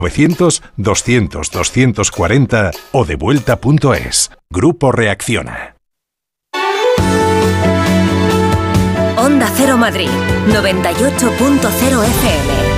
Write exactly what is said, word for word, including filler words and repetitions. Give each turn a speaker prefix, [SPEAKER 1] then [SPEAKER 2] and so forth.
[SPEAKER 1] novecientos, doscientos, doscientos cuarenta o devuelta.es. Grupo Reacciona.
[SPEAKER 2] Onda Cero Madrid, noventa y ocho punto cero F M.